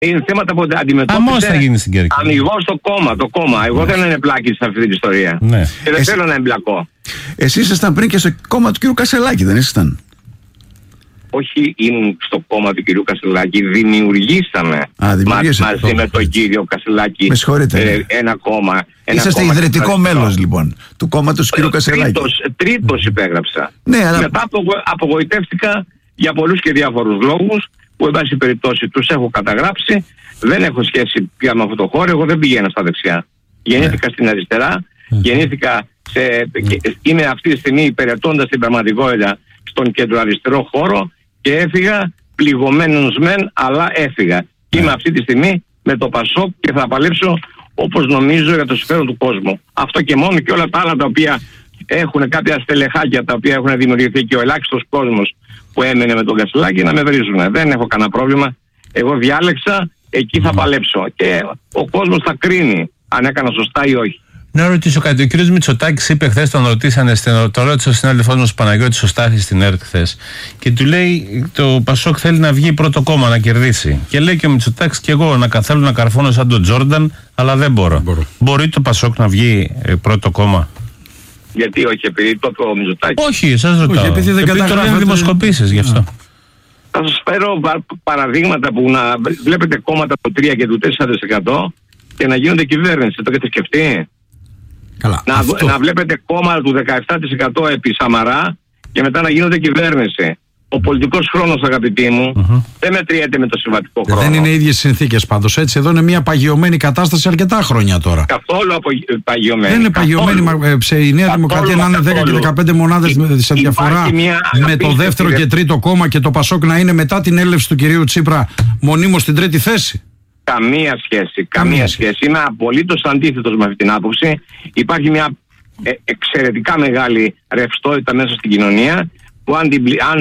Είναι θέματα που αντιμετώπισε. Αμώς θα γίνει στην Κέρκυρα. Ανοιγώ στο κόμμα. Εγώ δεν είναι πλάκη σε αυτή την ιστορία. Ναι. Και δεν θέλω να εμπλακώ. Εσείς ήσασταν πριν και στο κόμμα του κ. Κασελάκη, δεν ήσασταν? Όχι, ήμουν στο κόμμα του κ. Κασελάκη. Δημιουργήσαμε μαζί με τον κύριο Κασελάκη ένα κόμμα. Είσαστε ιδρυτικό μέλος λοιπόν του κόμματος του κ. Κασελάκη. Τρίτος υπέγραψα. Ναι, αλλά... Μετά απογοητεύτηκα για πολλούς και διάφορους λόγους που εν πάση περιπτώσει τους έχω καταγράψει. Δεν έχω σχέση πια με αυτό το χώρο. Εγώ δεν πηγαίνω στα δεξιά. Γεννήθηκα στην αριστερά. Γεννήθηκα είμαι αυτή τη στιγμή υπηρετώντας την πραγματικότητα στον κεντροαριστερό χώρο και έφυγα πληγωμένος μεν, αλλά έφυγα. Είμαι αυτή τη στιγμή με το Πασόκ και θα παλέψω όπως νομίζω για το συμφέρον του κόσμου. Αυτό και μόνο, και όλα τα άλλα τα οποία έχουν κάποια στελεχάκια τα οποία έχουν δημιουργηθεί και ο ελάχιστος κόσμος που έμενε με τον Κασελάκη να με βρίζουν. Δεν έχω κανένα πρόβλημα. Εγώ διάλεξα, εκεί θα παλέψω. Και ο κόσμος θα κρίνει αν έκανα σωστά ή όχι. Να ρωτήσω κάτι. Ο κ. Μητσοτάκης είπε χθες, τον ρωτήσανε, το ρώτησε ο συνάδελφός μας Παναγιώτης ο Στάθης στην ΕΡΤ χθες, και του λέει το Πασόκ θέλει να βγει πρώτο κόμμα να κερδίσει. Και λέει και ο Μητσοτάκης και εγώ θέλω να καρφώνω σαν τον Τζόρνταν, αλλά δεν μπορώ. Μπορεί το Πασόκ να βγει πρώτο κόμμα? Γιατί όχι, επειδή το είπε ο Μητσοτάκης? Όχι, σας ρωτάω. Επειδή δεν τώρα είναι δημοσκοπήσεις γι' αυτό. Θα σας φέρω παραδείγματα που να βλέπετε κόμματα του 3 και του 4% και να γίνονται κυβέρνηση. Το έχετε σκεφτεί? Καλά, να βλέπετε κόμματα του 17% επί Σαμαρά και μετά να γίνονται κυβέρνηση. Ο πολιτικός χρόνος, αγαπητοί μου, δεν μετριέται με το συμβατικό χρόνο. Δεν είναι οι ίδιες συνθήκες πάντως. Έτσι, εδώ είναι μια παγιωμένη κατάσταση αρκετά χρόνια τώρα. Καθόλου παγιωμένη. Δεν είναι παγιωμένη. Η Νέα Δημοκρατία να είναι 10 και 15 μονάδες σε διαφορά με το δεύτερο και τρίτο κόμμα και το Πασόκ να είναι μετά την έλευση του κυρίου Τσίπρα μονίμως στην τρίτη θέση. Καμία σχέση. Είμαι απολύτως αντίθετος με αυτή την άποψη. Υπάρχει μια εξαιρετικά μεγάλη ρευστότητα μέσα στην κοινωνία που αν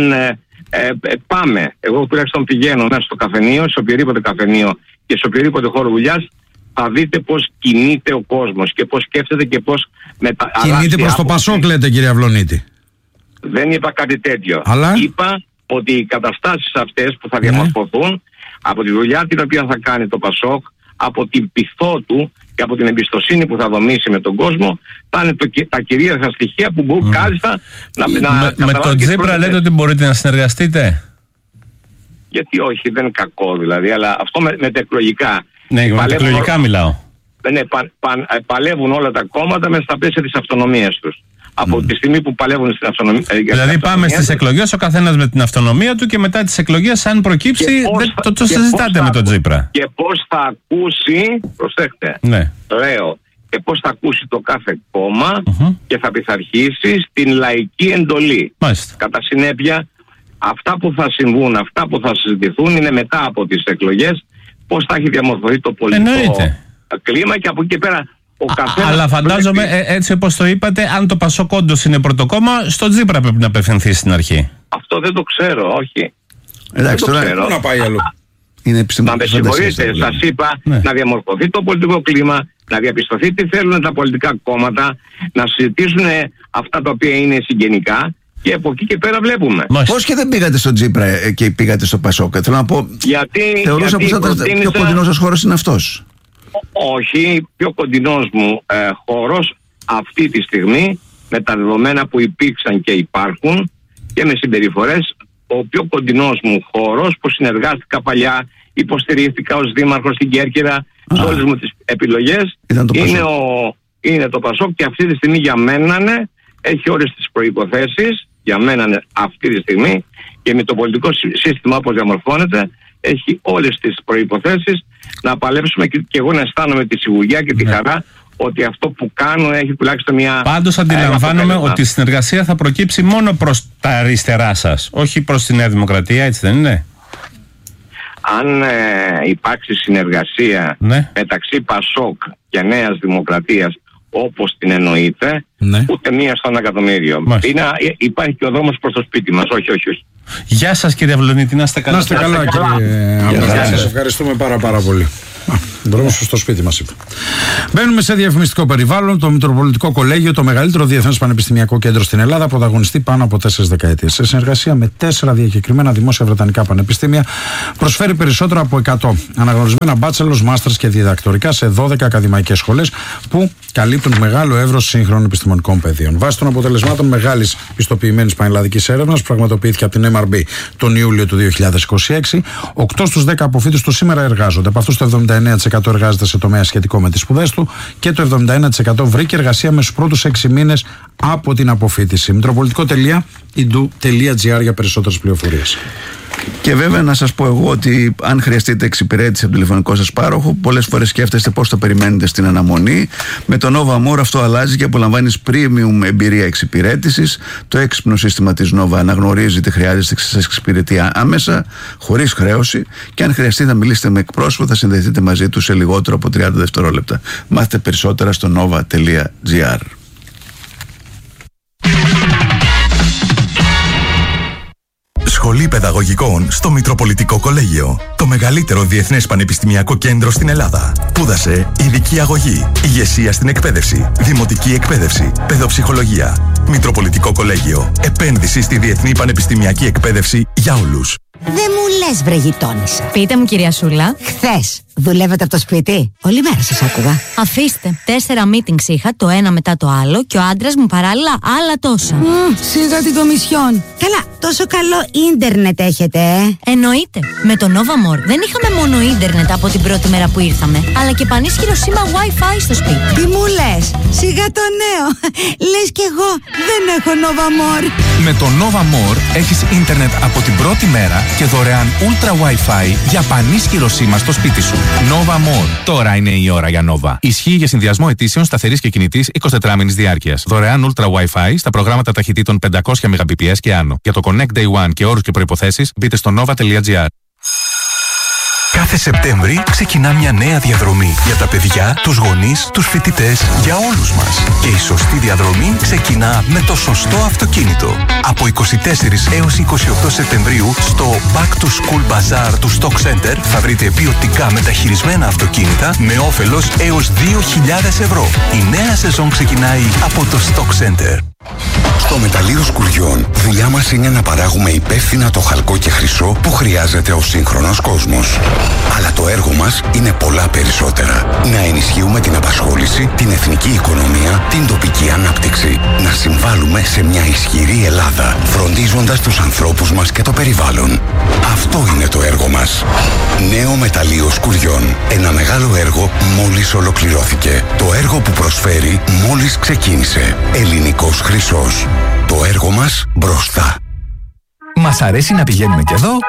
πάμε, εγώ τουλάχιστον πηγαίνω μέσα στο καφενείο, σε οποιοδήποτε καφενείο και σε οποιοδήποτε χώρο δουλειάς, θα δείτε πώς κινείται ο κόσμος και πώς σκέφτεται και πώς κινείται προς το Πασόκ, λέτε, κύριε Αυλονίτη? Δεν είπα κάτι τέτοιο. Αλλά... είπα ότι οι καταστάσεις αυτές που θα διαμορφωθούν από τη δουλειά την οποία θα κάνει το Πασόκ, από την πειθό του και από την εμπιστοσύνη που θα δομήσει με τον κόσμο, θα είναι τα κυρίαρχα στοιχεία που μπορούν κάλλιστα να με τον Τσίπρα λέτε ότι μπορείτε να συνεργαστείτε? Γιατί όχι, δεν είναι κακό δηλαδή, αλλά αυτό με τα εκλογικά. Ναι, με τα εκλογικά μιλάω. Ναι, παλεύουν όλα τα κόμματα μέσα στα πλαίσια της αυτονομίας τους. Από τη στιγμή που παλεύουν στην αυτονομία. Δηλαδή πάμε στις εκλογές ο καθένας με την αυτονομία του και μετά τις εκλογές, αν προκύψει, το συζητάτε με τον Τσίπρα. Και πώς θα ακούσει, προσέχτε, λέω, και πώς θα ακούσει το κάθε κόμμα και θα πειθαρχήσει στην λαϊκή εντολή. Μάλιστα. Κατά συνέπεια, αυτά που θα συμβούν, αυτά που θα συζητηθούν είναι μετά από τις εκλογές, πώς θα έχει διαμορφωθεί το πολιτικό κλίμα και από εκεί και πέρα. Αλλά φαντάζομαι, έτσι όπως το είπατε, αν το Πασόκ όντως είναι πρωτοκόμμα, στον Τσίπρα πρέπει να απευθυνθεί στην αρχή. Αυτό δεν το ξέρω, όχι. Εντάξει, τώρα πού να πάει αλλού. Να με συγχωρείτε, σας είπα να διαμορφωθεί το πολιτικό κλίμα, να διαπιστωθεί τι θέλουν τα πολιτικά κόμματα, να συζητήσουν αυτά τα οποία είναι συγγενικά και από εκεί και πέρα βλέπουμε. Πώς και δεν πήγατε στον Τσίπρα και πήγατε στο Πασόκ? Θέλω να πω, θεωρούσα πως ήταν πιο κοντινός σας χώρος είναι αυτός. Όχι, πιο κοντινός μου χώρος αυτή τη στιγμή, με τα δεδομένα που υπήρξαν και υπάρχουν και με συμπεριφορές, ο πιο κοντινός μου χώρος που συνεργάστηκα παλιά, υποστηρίχθηκα ως δήμαρχος στην Κέρκυρα, σε όλες μου τις επιλογές, είναι το Πασόκ και αυτή τη στιγμή για μένα έχει όλες τις προϋποθέσεις, για μένα αυτή τη στιγμή και με το πολιτικό σύστημα όπως διαμορφώνεται, έχει όλες τις προϋποθέσεις να παλέψουμε και εγώ να αισθάνομαι τη σιγουριά και τη χαρά ότι αυτό που κάνω έχει τουλάχιστον μια... Πάντως αντιλαμβάνομαι ότι η συνεργασία θα προκύψει μόνο προς τα αριστερά σας, όχι προς τη Νέα Δημοκρατία, έτσι δεν είναι? Αν υπάρξει συνεργασία μεταξύ Πασόκ και Νέας Δημοκρατίας όπως την εννοείται, ούτε μία στον εκατομμύριο. Υπάρχει και ο δρόμος προς το σπίτι μας, όχι. Γεια σας κύριε Αυλονίτη, να είστε καλά. Να είστε καλά κύριε Αυλονίτη, σας ευχαριστούμε πάρα πολύ. Μπρος στο σπίτι μας είπε. Μπαίνουμε σε διαφημιστικό περιβάλλον. Το Μητροπολιτικό Κολέγιο, το μεγαλύτερο διεθνές πανεπιστημιακό κέντρο στην Ελλάδα, πρωταγωνιστεί πάνω από 4 δεκαετίες. Σε συνεργασία με 4 διακεκριμένα δημόσια βρετανικά πανεπιστήμια, προσφέρει περισσότερα από 100 αναγνωρισμένα bachelors, masters και διδακτορικά σε 12 ακαδημαϊκές σχολές που καλύπτουν μεγάλο εύρος σύγχρονων επιστημονικών πεδίων. Βάσει των αποτελεσμάτων μεγάλης πιστοποιημένης πανελλαδικής έρευνας που πραγματοποιήθηκε από την MRB τον Ιούλιο του 2026, 8 στους 10 αποφύτους του σήμερα εργάζονται. Από αυτούς το 79% εργάζεται σε τομέα σχετικό με τις σπουδές του και το 71% βρήκε εργασία με στους πρώτους 6 μήνες από την αποφύτιση. Μητροπολιτικό.edu.gr για περισσότερες πληροφορίες. Και βέβαια να σας πω εγώ ότι αν χρειαστείτε εξυπηρέτηση από το τηλεφωνικό σας πάροχο, πολλές φορές σκέφτεστε πώς θα περιμένετε στην αναμονή. Με το Nova More αυτό αλλάζει και απολαμβάνεις premium εμπειρία εξυπηρέτησης. Το έξυπνο σύστημα της Nova αναγνωρίζει τι χρειάζεστε και σας εξυπηρετεί άμεσα, χωρίς χρέωση. Και αν χρειαστεί να μιλήσετε με εκπρόσωπο, θα συνδεθείτε μαζί του σε λιγότερο από 30 δευτερόλεπτα. Μάθετε περισσότερα στο nova.gr. Σχολή Παιδαγωγικών στο Μητροπολιτικό Κολέγιο. Το μεγαλύτερο διεθνές πανεπιστημιακό κέντρο στην Ελλάδα. Σπούδασε ειδική αγωγή, ηγεσία στην εκπαίδευση, δημοτική εκπαίδευση, παιδοψυχολογία. Μητροπολιτικό Κολέγιο. Επένδυση στη διεθνή πανεπιστημιακή εκπαίδευση για όλους. Δεν μου λες, βρε γειτόνισσα. Πείτε μου, κυρία Σούλα. Χθες δουλεύετε από το σπίτι? Όλη μέρα σας άκουγα. Αφήστε. 4 meetings είχα, το ένα μετά το άλλο, και ο άντρας μου παράλληλα άλλα τόσα. Σιγά την Κομισιόν. Καλά, τόσο καλό ίντερνετ έχετε, Εννοείται. Με το Nova More δεν είχαμε μόνο ίντερνετ από την πρώτη μέρα που ήρθαμε, αλλά και πανίσχυρο σήμα Wi-Fi στο σπίτι. Τι μου λες? Σιγά το νέο. Λες κι εγώ δεν έχω Nova More. Με το Nova More έχεις ίντερνετ από την πρώτη μέρα και δωρεάν Ultra Wi-Fi για πανίσχυρο σήμα στο σπίτι σου. Nova More. Τώρα είναι η ώρα για Nova. Ισχύει για συνδυασμό αιτήσεων σταθερής και κινητής 24μηνης διάρκειας. Δωρεάν Ultra Wi-Fi στα προγράμματα ταχυτήτων 500 Mbps και άνω. Για το Connect Day One και όρους και προϋποθέσεις μπείτε στο nova.gr. Κάθε Σεπτέμβρη ξεκινά μια νέα διαδρομή για τα παιδιά, τους γονείς, τους φοιτητές, για όλους μας. Και η σωστή διαδρομή ξεκινά με το σωστό αυτοκίνητο. Από 24 έως 28 Σεπτεμβρίου στο Back to School Bazaar του Stock Center θα βρείτε ποιοτικά μεταχειρισμένα αυτοκίνητα με όφελος έως 2.000 ευρώ. Η νέα σεζόν ξεκινάει από το Stock Center. Στο Μεταλλείο Σκουριών, δουλειά μας είναι να παράγουμε υπεύθυνα το χαλκό και χρυσό που χρειάζεται ο σύγχρονος κόσμος. Αλλά το έργο μας είναι πολλά περισσότερα. Να ενισχύουμε την απασχόληση, την εθνική οικονομία, την τοπική ανάπτυξη. Να συμβάλλουμε σε μια ισχυρή Ελλάδα, φροντίζοντας τους ανθρώπους μας και το περιβάλλον. Αυτό είναι το έργο μας. Νέο Μεταλλείο Σκουριών. Ένα μεγάλο έργο μόλις ολοκληρώθηκε. Το έργο που προσφέρει μόλις ξεκίνησε. Ελληνικός χρυσός. Το έργο μας μπροστά. Μας αρέσει να πηγαίνουμε και εδώ